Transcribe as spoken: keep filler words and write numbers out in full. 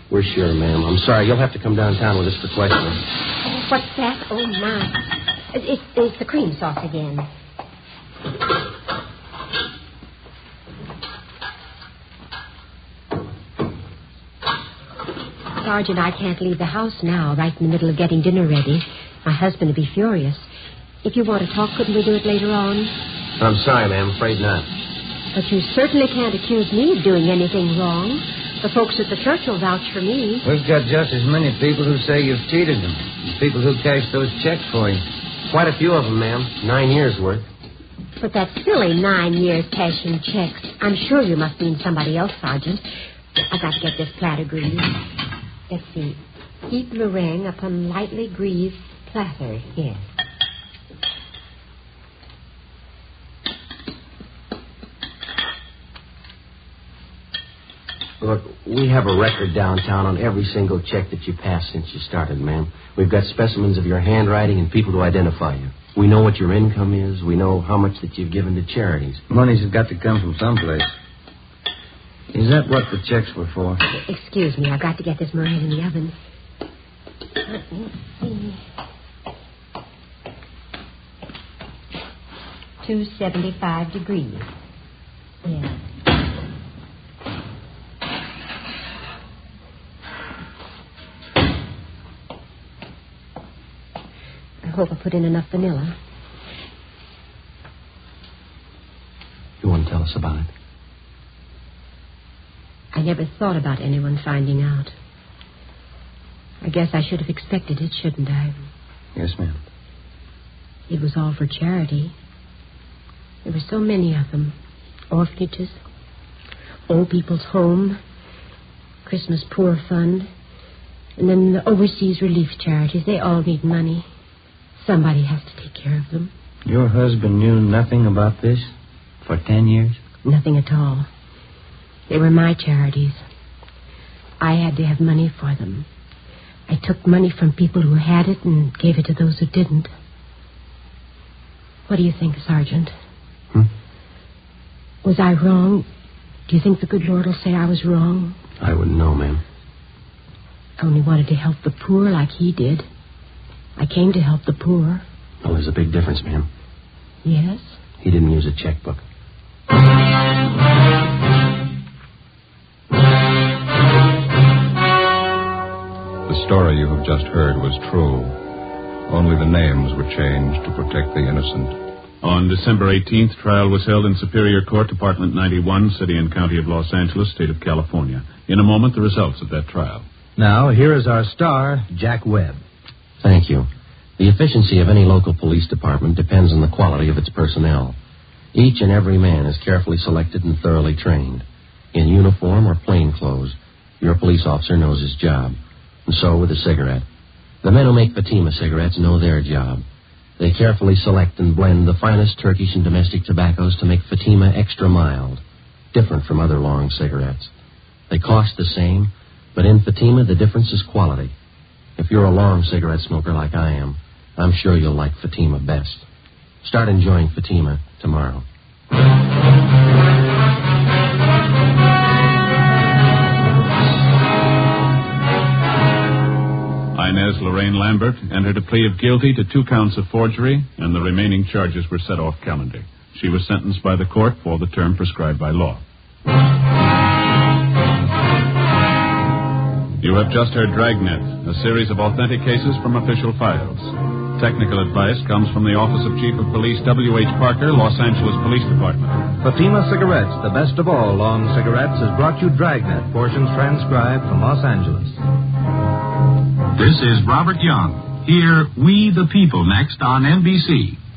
We're sure, ma'am. I'm sorry. You'll have to come downtown with us for questioning. What's that? Oh, my. It's, it's the cream sauce again. Sergeant, I can't leave the house now, right in the middle of getting dinner ready. My husband will be furious. If you want to talk, couldn't we do it later on? I'm sorry, ma'am. Afraid not. But you certainly can't accuse me of doing anything wrong. The folks at the church will vouch for me. We've got just as many people who say you've cheated them. People who cash those checks for you. Quite a few of them, ma'am. Nine years' worth. But that's silly, nine years cashing checks. I'm sure you must mean somebody else, Sergeant. I've got to get this platter greased. Let's see. Heap meringue upon lightly greased platter. Yes. Look, we have a record downtown on every single check that you passed since you started, ma'am. We've got specimens of your handwriting and people to identify you. We know what your income is. We know how much that you've given to charities. Money's got to come from someplace. Is that what the checks were for? Excuse me, I've got to get this meringue in the oven. Let me see. two seventy-five degrees. Yeah. I hope I put in enough vanilla. You want to tell us about it? I never thought about anyone finding out. I guess I should have expected it, shouldn't I? Yes, ma'am. It was all for charity. There were so many of them. Orphanages, Old People's Home, Christmas Poor Fund, and then the overseas relief charities. They all need money. Somebody has to take care of them. Your husband knew nothing about this for ten years? Nothing at all. They were my charities. I had to have money for them. I took money from people who had it and gave it to those who didn't. What do you think, Sergeant? Hmm? Was I wrong? Do you think the good Lord will say I was wrong? I wouldn't know, ma'am. I only wanted to help the poor like he did. I came to help the poor. Well, there's a big difference, ma'am. Yes? He didn't use a checkbook. The story you have just heard was true. Only the names were changed to protect the innocent. On December eighteenth, trial was held in Superior Court, Department ninety-one, City and County of Los Angeles, State of California. In a moment, the results of that trial. Now, here is our star, Jack Webb. Thank you. The efficiency of any local police department depends on the quality of its personnel. Each and every man is carefully selected and thoroughly trained. In uniform or plain clothes, your police officer knows his job. And so with a cigarette. The men who make Fatima cigarettes know their job. They carefully select and blend the finest Turkish and domestic tobaccos to make Fatima extra mild, different from other long cigarettes. They cost the same, but in Fatima the difference is quality. If you're a long cigarette smoker like I am, I'm sure you'll like Fatima best. Start enjoying Fatima tomorrow. Inez Lorraine Lambert entered a plea of guilty to two counts of forgery, and the remaining charges were set off calendar. She was sentenced by the court for the term prescribed by law. You have just heard Dragnet, a series of authentic cases from official files. Technical advice comes from the Office of Chief of Police W H Parker, Los Angeles Police Department. Fatima Cigarettes, the best of all long cigarettes, has brought you Dragnet, portions transcribed from Los Angeles. This is Robert Young. Hear We the People next on N B C.